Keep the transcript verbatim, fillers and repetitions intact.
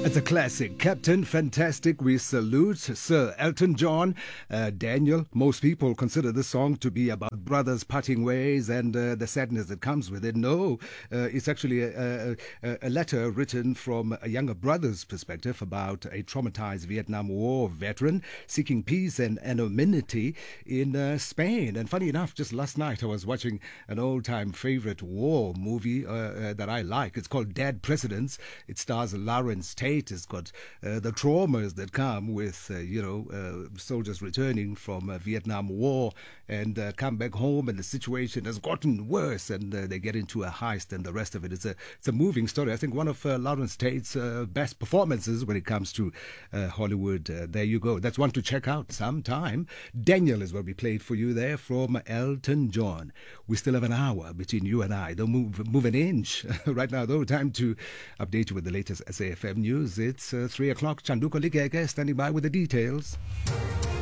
It's a classic. Captain Fantastic, we salute Sir Elton John. Uh, Daniel, most people consider this song to be about brothers parting ways and uh, the sadness that comes with it. No, uh, it's actually a, a, a letter written from a younger brother's perspective about a traumatized Vietnam War veteran seeking peace and anonymity in uh, Spain. And funny enough, just last night I was watching an old-time favorite war movie uh, uh, that I like. It's called Dead Presidents. It stars Lawrence Tate. It's got uh, the traumas that come with, uh, you know, uh, soldiers returning from uh, Vietnam War and uh, come back home, and the situation has gotten worse, and uh, they get into a heist and the rest of it. It's a it's a moving story. I think one of uh, Lawrence Tate's uh, best performances when it comes to uh, Hollywood. Uh, there you go. That's one to check out sometime. Daniel is what we played for you there from Elton John. We still have an hour between you and I. Don't move, move an inch. Right now, though, time to update you with the latest S A F M news. It's uh, three o'clock. Chanduko Ligege standing by with the details.